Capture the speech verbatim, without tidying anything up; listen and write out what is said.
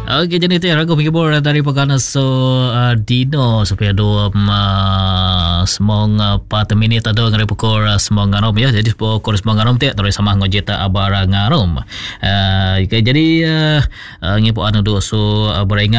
Okey, jadi tu ragu menghibur dari pegana so uh, Dino supaya dua uh, semong uh, pat minit ada ngari pukul uh, semong ngarom ya. Jadi pukul semong ngarom tiak terus sama ngojeta abara ngarom. Uh, okay, jadi uh, uh, ngipu anu do so uh, beringat